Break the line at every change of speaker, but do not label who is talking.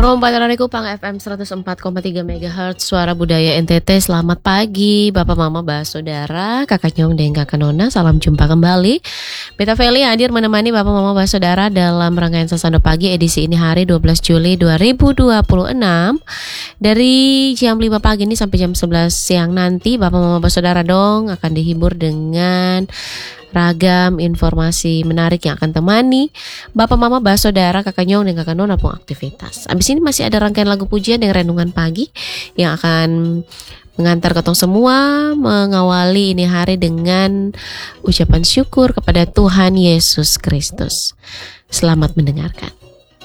From Patrani Kupang FM 104,3 MHz Suara Budaya NTT. Selamat pagi Bapak Mama Bah Saudara, Kakak Nyong dan Kakak Nona. Salam jumpa kembali. Beta Feli hadir menemani Bapak Mama Bah Saudara dalam rangkaian Sasando Pagi edisi ini hari 12 Juli 2026 dari jam 5 pagi ini sampai jam 11 siang nanti. Bapak Mama Bah Saudara dong akan dihibur dengan ragam informasi menarik yang akan temani Bapak Mama Bah Saudara, Kakak Nyong dan Kakak Nona pun aktivitas. Abis ini masih ada rangkaian lagu pujian dan renungan pagi yang akan mengantar ketong semua mengawali ini hari dengan ucapan syukur kepada Tuhan Yesus Kristus. Selamat mendengarkan.